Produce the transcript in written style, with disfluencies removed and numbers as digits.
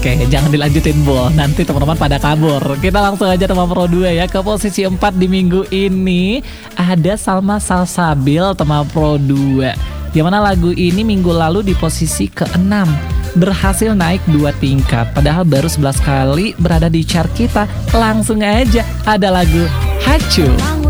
Oke, jangan dilanjutin Bol, nanti teman-teman pada kabur. Kita langsung aja teman Pro 2 ya. Ke posisi 4 di minggu ini ada Salma Salsabil teman Pro 2. Yang mana lagu ini minggu lalu di posisi ke-6, berhasil naik 2 tingkat. Padahal baru 11 kali berada di chart kita. Langsung aja ada lagu Hacu.